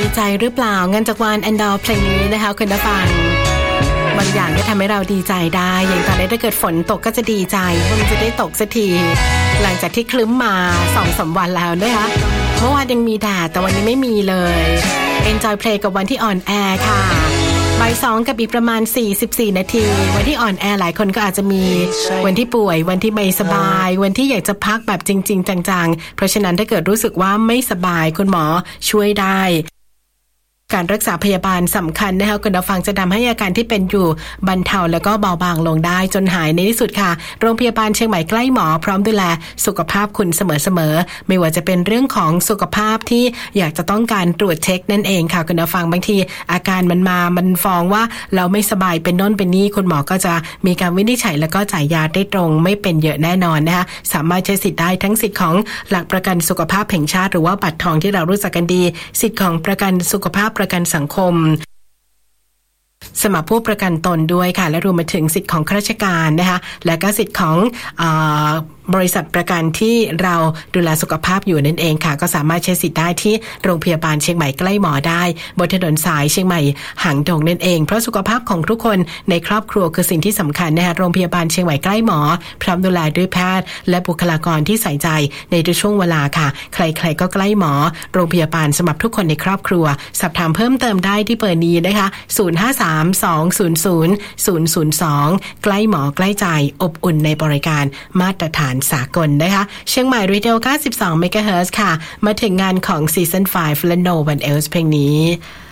ดีใจหรือเปล่าเงินจากวานแอนดอร์เพลงนี้นะคะคุณผู้ฟังบางอย่างก็ทำให้เราดีใจได้อย่างตอนนี้ถ้าเกิดฝนตกก็จะดีใจว่ามันจะได้ตกสักทีหลังจากที่คลึ้มมา 2-3 วันแล้วนะคะเมื่อวานยังมีแดดแต่วันนี้ไม่มีเลย Enjoy Play กับวันที่อ่อนแอค่ะบ่าย2กับอีกประมาณ44นาทีวันที่อ่อนแอหลายคนก็อาจจะมีวันที่ป่วยวันที่ไม่สบายวันที่อยากจะพักแบบจริงๆจังๆเพราะฉะนั้นถ้าเกิดรู้สึกว่าไม่สบายคุณหมอช่วยได้การรักษาพยาบาลสำคัญนะคะคุณผู้ฟังจะทำให้อาการที่เป็นอยู่บรรเทาแล้วก็เบาบางลงได้จนหายในที่สุดค่ะโรงพยาบาลเชียงใหม่ใกล้หมอพร้อมดูแลสุขภาพคุณเสมอๆไม่ว่าจะเป็นเรื่องของสุขภาพที่อยากจะต้องการตรวจเช็คนั่นเองค่ะคุณผู้ฟังบางทีอาการมันฟ้องว่าเราไม่สบายเป็นโน่นเป็นนี่คุณหมอก็จะมีการวินิจฉัยแล้วก็จ่ายยาได้ตรงไม่เป็นเยอะแน่นอนนะคะสามารถใช้สิทธิ์ได้ทั้งสิทธิ์ของหลักประกันสุขภาพแห่งชาติหรือว่าบัตรทองที่เรารู้จักกันดีสิทธิ์ของประกันสุขภาพประกันสังคมสมัครผู้ประกันตนด้วยค่ะและรวมไปถึงสิทธิ์ของข้าราชการนะคะและก็สิทธิ์ของบริษัทประกันที่เราดูแลสุขภาพอยู่นั่นเองค่ะก็สามารถใช้สิทธิ์ได้ที่โรงพยาบาลเชียงใหม่ใกล้หมอได้บนถนนสายเชียงใหม่หางดงนั่นเองเพราะสุขภาพของทุกคนในครอบครัวคือสิ่งที่สำคัญนะคะโรงพยาบาลเชียงใหม่ใกล้หมอพร้อมดูแลด้วยแพทย์และบุคลากรที่ใส่ใจในทุกช่วงเวลาค่ะใครๆก็ใกล้หมอโรงพยาบาลสำหรับทุกคนในครอบครัวสอบถามเพิ่มเติมได้ที่เบอร์นี้นะคะ053-200-002ใกล้หมอใกล้ใจอบอุ่นในบริการมาตรฐานสากลนะคะเชียงใหม่รีเทล92 เมกะเฮิรตซ์ค่ะมาถึงงานของซีซั่น5และ No One Else เพลงนี้